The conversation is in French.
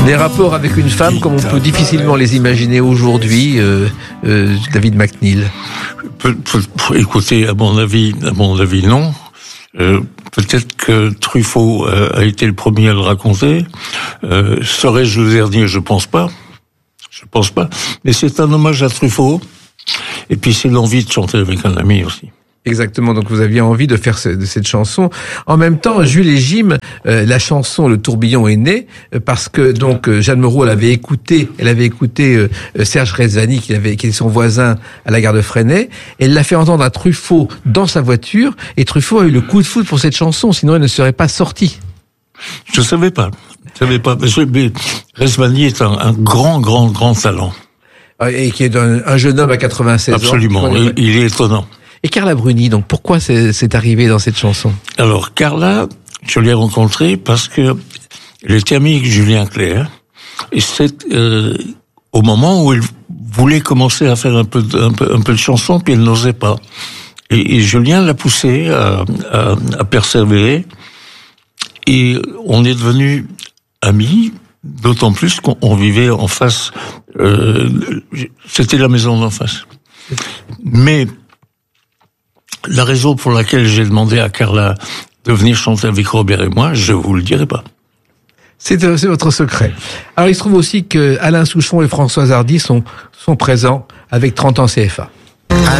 Les rapports avec une femme, comme on peut difficilement les imaginer aujourd'hui, David McNeill. Écoutez, à mon avis, non. Peut-être que Truffaut a été le premier à le raconter. Serais-je le dernier? Je pense pas. Mais c'est un hommage à Truffaut. Et puis c'est l'envie de chanter avec un ami aussi. Exactement, donc vous aviez envie de faire de cette chanson. En même temps, Jules et Jim, la chanson Le Tourbillon est née parce que donc Jeanne Moreau, elle avait écouté Serge Rezvani qui est son voisin à la gare de Fresnay. Elle l'a fait entendre à Truffaut dans sa voiture et Truffaut a eu le coup de foudre pour cette chanson, sinon elle ne serait pas sortie. Je savais pas. Mais Rezvani est un grand talent. Et qui est un jeune homme à 96 ans. Absolument, il est étonnant. Et Carla Bruni, donc pourquoi c'est arrivé dans cette chanson? Alors Carla, je l'ai rencontrée parce que elle était amie avec Julien Clerc, et c'est au moment où elle voulait commencer à faire un peu de chanson, puis elle n'osait pas. Et Julien l'a poussée à persévérer, et on est devenus amis. D'autant plus qu'on vivait en face, c'était la maison d'en face. Mais la raison pour laquelle j'ai demandé à Carla de venir chanter avec Robert et moi, je vous le dirai pas. C'est votre secret. Alors il se trouve aussi que Alain Souchon et Françoise Hardy sont présents avec 30 ans CFA.